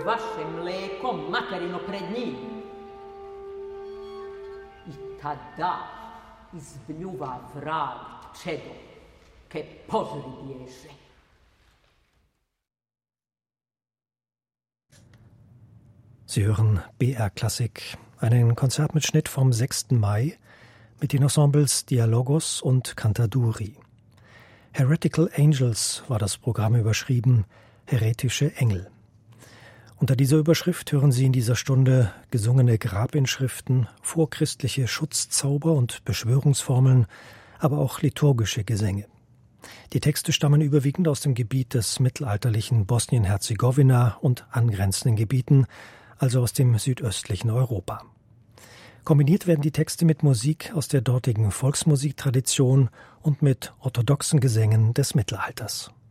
vaše mleko materino pred njim. I tada izbljuva vrag čedo, ke požari bježe. Sie hören BR Klassik, einen Konzertmitschnitt vom 6. Mai mit den Ensembles Dialogos und Cantaduri. Heretical Angels war das Programm überschrieben, heretische Engel. Unter dieser Überschrift hören Sie in dieser Stunde gesungene Grabinschriften, vorchristliche Schutzzauber und Beschwörungsformeln, aber auch liturgische Gesänge. Die Texte stammen überwiegend aus dem Gebiet des mittelalterlichen Bosnien-Herzegowina und angrenzenden Gebieten, also aus dem südöstlichen Europa. Kombiniert werden die Texte mit Musik aus der dortigen Volksmusiktradition und mit orthodoxen Gesängen des Mittelalters.